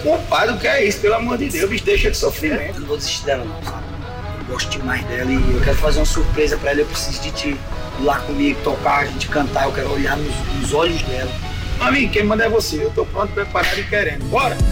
Compadre, o que é isso? Pelo amor de Deus, bicho, deixa de sofrimento. Eu não vou desistir dela não, sabe? Eu gosto demais dela e eu quero fazer uma surpresa pra ela. Eu preciso de ti ir lá comigo, tocar, a gente cantar. Eu quero olhar nos olhos dela. Amigo, quem manda é você. Eu tô pronto, preparado e querendo. Bora!